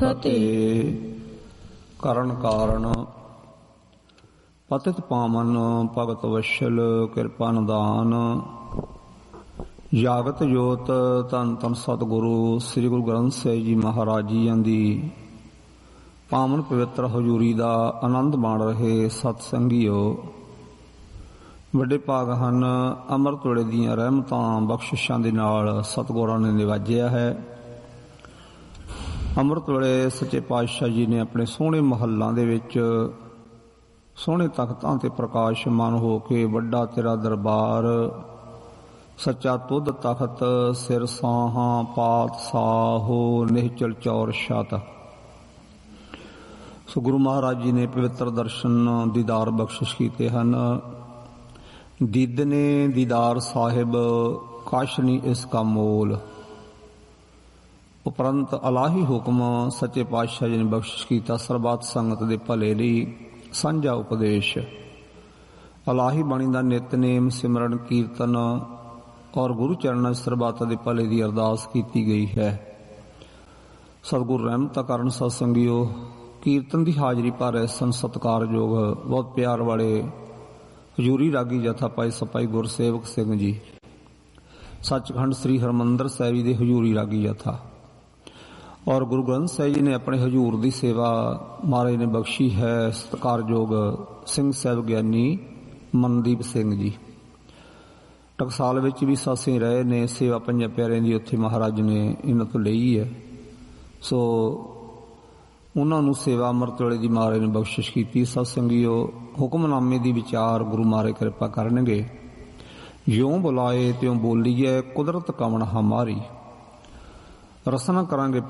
ਫਤਿਹ। ਕਰਨ ਕਾਰਨ ਪਤਿਤ ਪਾਵਨ ਭਗਤ ਵਸ਼ਲ ਕਿਰਪਾ ਨਿਦਾਨ। ਜਾਗਤ ਜੋਤ ਧੰਨ ਧੰਨ ਸਤਿਗੁਰੂ ਸ੍ਰੀ ਗੁਰੂ ਗ੍ਰੰਥ ਸਾਹਿਬ ਜੀ ਮਹਾਰਾਜ ਜੀਆਂ ਦੀ ਪਾਵਨ ਪਵਿੱਤਰ ਹਜ਼ੂਰੀ ਦਾ ਆਨੰਦ ਮਾਣ ਰਹੇ ਸਤ ਸੰਗੀਓ। ਵੱਡੇ ਭਾਗ ਹਨ। ਅੰਮ੍ਰਿਤ ਵੇਲੇ ਦੀਆਂ ਰਹਿਮਤਾਂ ਬਖਸ਼ਿਸ਼ਾਂ ਦੇ ਨਾਲ ਸਤਿਗੁਰਾਂ ਨੇ ਨਿਵਾਜਿਆ ਹੈ। ਅੰਮ੍ਰਿਤ ਵੇਲੇ ਸੱਚੇ ਪਾਤਸ਼ਾਹ ਜੀ ਨੇ ਆਪਣੇ ਸੋਹਣੇ ਮਹੱਲਾਂ ਦੇ ਵਿੱਚ ਸੋਹਣੇ ਤਖਤਾਂ ਤੇ ਪ੍ਰਕਾਸ਼ਮਾਨ ਹੋ ਕੇ ਵੱਡਾ ਤੇਰਾ ਦਰਬਾਰ, ਸੱਚਾ ਤੁਧ ਤਖਤ, ਸਿਰ ਸਾਹਾਂ ਪਾਤ ਸਾਹੋ ਨਿਹਚਲ ਚੌਰ ਛਤ। ਸੋ ਗੁਰੂ ਮਹਾਰਾਜ ਜੀ ਨੇ ਪਵਿੱਤਰ ਦਰਸ਼ਨ ਦੀਦਾਰ ਬਖਸ਼ਿਸ਼ ਕੀਤੇ ਹਨ। ਦੀਦਨੇ ਦੀਦਾਰ ਸਾਹਿਬ ਕਾਸ਼ ਨੀ ਇਸ ਕਾ ਮੋਲ। ਉਪਰੰਤ ਅਲਾਹੀ ਹੁਕਮ ਸੱਚੇ ਪਾਤਸ਼ਾਹ ਜੀ ਨੇ ਬਖਸ਼ਿਸ਼ ਕੀਤਾ ਸਰਬੱਤ ਸੰਗਤ ਦੇ ਭਲੇ ਲਈ ਸਾਂਝਾ ਉਪਦੇਸ਼। ਅਲਾਹੀ ਬਾਣੀ ਦਾ ਨਿਤਨੇਮ ਸਿਮਰਨ ਕੀਰਤਨ ਔਰ ਗੁਰੂ ਚਰਨਾਂ ਸਰਬੱਤ ਦੇ ਭਲੇ ਦੀ ਅਰਦਾਸ ਕੀਤੀ ਗਈ ਹੈ। ਸਤਿਗੁਰ ਰਹਿਮਤ ਕਰਨ ਸਤ ਸੰਗਿਓ। ਕੀਰਤਨ ਦੀ ਹਾਜ਼ਰੀ ਭਰ ਸਨ ਸਤਿਕਾਰਯੋਗ ਬਹੁਤ ਪਿਆਰ ਵਾਲੇ ਹਜ਼ੂਰੀ ਰਾਗੀ ਜਥਾ ਭਾਈ ਸਿਪਾਹੀ ਗੁਰਸੇਵਕ ਸਿੰਘ ਜੀ, ਸੱਚਖੰਡ ਸ੍ਰੀ ਹਰਿਮੰਦਰ ਸਾਹਿਬ ਜੀ ਦੇ ਹਜ਼ੂਰੀ ਰਾਗੀ ਜਥਾ। ਔਰ ਗੁਰੂ ਗ੍ਰੰਥ ਸਾਹਿਬ ਜੀ ਨੇ ਆਪਣੇ ਹਜ਼ੂਰ ਦੀ ਸੇਵਾ ਮਹਾਰਾਜ ਨੇ ਬਖਸ਼ੀ ਹੈ। ਸਤਿਕਾਰਯੋਗ ਸਿੰਘ ਸਾਹਿਬ ਗਿਆਨੀ ਮਨਦੀਪ ਸਿੰਘ ਜੀ ਟਕਸਾਲ ਵਿੱਚ ਵੀ ਸਾਸੇ ਰਹੇ ਨੇ। ਸੇਵਾ ਪੰਜਾਂ ਪਿਆਰਿਆਂ ਦੀ ਉੱਥੇ ਮਹਾਰਾਜ ਨੇ ਇਹਨਾਂ ਤੋਂ ਲਈ ਹੈ। ਸੋ ਉਹਨਾਂ ਨੂੰ ਸੇਵਾ ਅੰਮ੍ਰਿਤ ਵੇਲੇ ਦੀ ਮਹਾਰਾਜ ਨੇ ਬਖਸ਼ਿਸ਼ ਕੀਤੀ। ਸਤ ਸੰਗੀਓ, ਹੁਕਮਨਾਮੇ ਦੀ ਵਿਚਾਰ ਗੁਰੂ ਮਹਾਰਾਜ ਕਿਰਪਾ ਕਰਨਗੇ। ਜਿਉਂ ਬੁਲਾਏ ਤਿਉਂ ਬੋਲੀਏ ਕੁਦਰਤ ਕਵਣ ਹਮਾਰੀ। ਰਸਨਾ ਕਰਾਂਗੇ